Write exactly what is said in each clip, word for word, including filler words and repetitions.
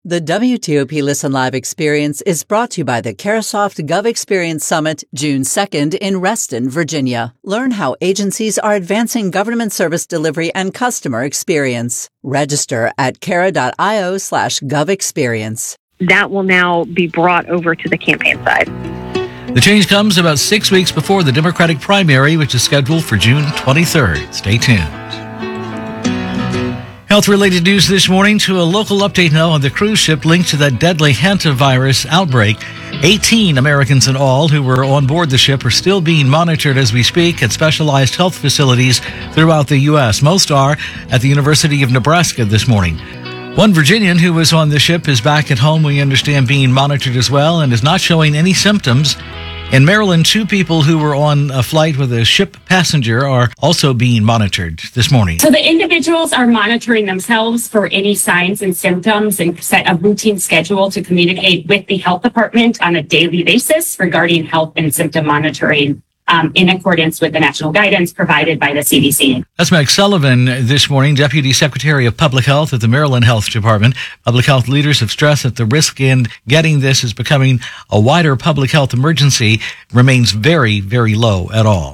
The W T O P Listen Live experience is brought to you by the Carasoft Gov Experience Summit, June second in Reston, Virginia. Learn how agencies are advancing government service delivery and customer experience. Register at cara.io slash govexperience. That will now be brought over to the campaign side. The change comes about six weeks before the Democratic primary, which is scheduled for June twenty-third. Stay tuned. Health-related news this morning to a local update now on the cruise ship linked to that deadly hantavirus outbreak. eighteen Americans in all who were on board the ship are still being monitored as we speak at specialized health facilities throughout the U S. Most are at the University of Nebraska this morning. One Virginian who was on the ship is back at home, we understand, being monitored as well and is not showing any symptoms. In Maryland, two people who were on a flight with a ship passenger are also being monitored this morning. So the individuals are monitoring themselves for any signs and symptoms and set a routine schedule to communicate with the health department on a daily basis regarding health and symptom monitoring. Um, in accordance with the national guidance provided by the C D C. That's Meg Sullivan this morning, Deputy Secretary of Public Health at the Maryland Health Department. Public health leaders have stressed that the risk in getting this is becoming a wider public health emergency remains very, very low at all.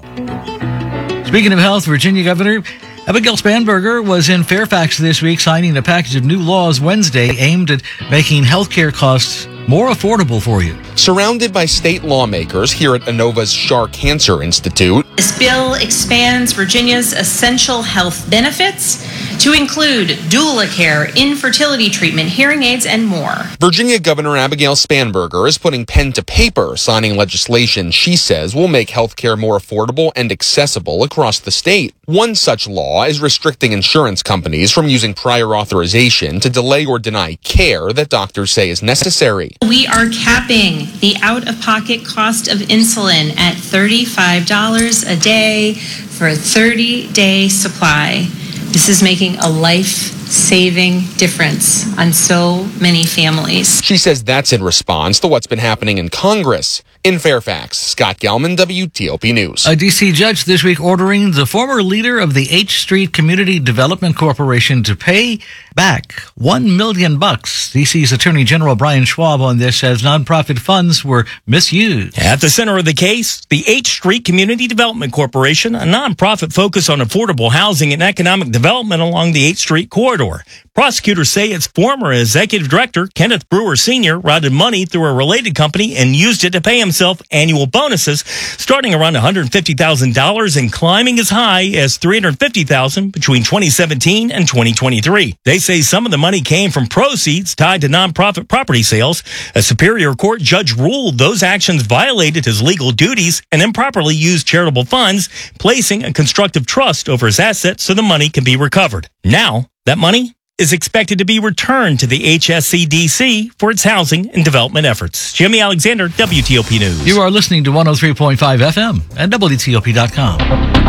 Speaking of health, Virginia Governor Abigail Spanberger was in Fairfax this week signing a package of new laws Wednesday aimed at making health care costs more affordable for you. Surrounded by state lawmakers here at Inova's Schar Cancer Institute. This bill expands Virginia's essential health benefits to include doula care, infertility treatment, hearing aids, and more. Virginia Governor Abigail Spanberger is putting pen to paper, signing legislation she says will make health care more affordable and accessible across the state. One such law is restricting insurance companies from using prior authorization to delay or deny care that doctors say is necessary. We are capping the out-of-pocket cost of insulin at thirty-five dollars a day for a thirty-day supply. This is making a life-saving difference on so many families. She says that's in response to what's been happening in Congress. In Fairfax, Scott Gelman, W T O P News. A D C judge this week ordering the former leader of the H Street Community Development Corporation to pay back one million bucks. D C's Attorney General Brian Schwab on this says nonprofit funds were misused. At the center of the case, the H Street Community Development Corporation, a nonprofit focused on affordable housing and economic development along the H Street corridor. Prosecutors say its former executive director, Kenneth Brewer Senior, routed money through a related company and used it to pay himself annual bonuses, starting around one hundred fifty thousand dollars and climbing as high as three hundred fifty thousand dollars between twenty seventeen and twenty twenty-three. They say some of the money came from proceeds tied to nonprofit property sales. A Superior Court judge ruled those actions violated his legal duties and improperly used charitable funds, placing a constructive trust over his assets so the money can be recovered. Now, that money is expected to be returned to the H S C D C for its housing and development efforts. Jimmy Alexander, W T O P News. You are listening to one oh three point five F M and W T O P dot com.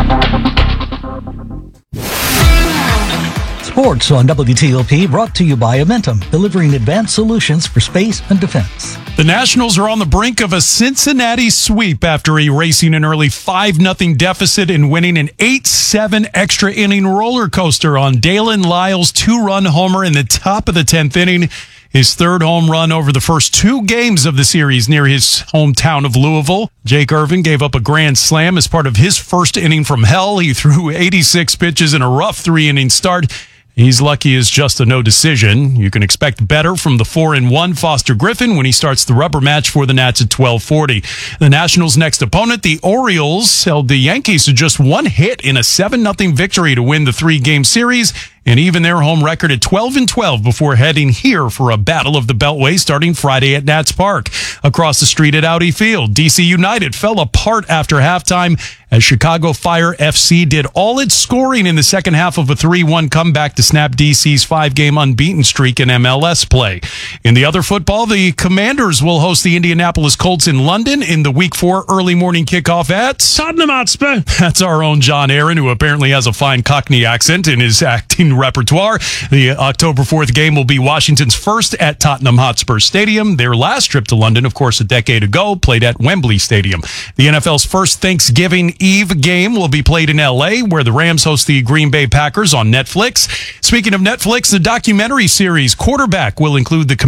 Sports on W T O P brought to you by Amentum, delivering advanced solutions for space and defense. The Nationals are on the brink of a Cincinnati sweep after erasing an early five nothing deficit and winning an eight seven extra inning roller coaster on Dalen Lyles' two-run homer in the top of the tenth inning. His third home run over the first two games of the series near his hometown of Louisville. Jake Irvin gave up a grand slam as part of his first inning from hell. He threw eighty-six pitches in a rough three-inning start. He's lucky as just a no decision. You can expect better from the four and one Foster Griffin when he starts the rubber match for the Nats at twelve forty. The Nationals' next opponent, the Orioles, held the Yankees to just one hit in a seven nothing victory to win the three-game series and even their home record at twelve and twelve before heading here for a battle of the Beltway starting Friday at Nats Park. Across the street at Audi Field, D C United fell apart after halftime as Chicago Fire F C did all its scoring in the second half of a three one comeback to snap D C's five-game unbeaten streak in M L S play. In the other football, the Commanders will host the Indianapolis Colts in London in the Week four early morning kickoff at Tottenham Hotspur. That's our own John Aaron, who apparently has a fine Cockney accent in his acting repertoire. The October fourth game will be Washington's first at Tottenham Hotspur Stadium. Their last trip to London, of course, a decade ago, played at Wembley Stadium. The N F L's first Thanksgiving Eve game will be played in L A, where the Rams host the Green Bay Packers on Netflix. Speaking of Netflix, the documentary series Quarterback will include the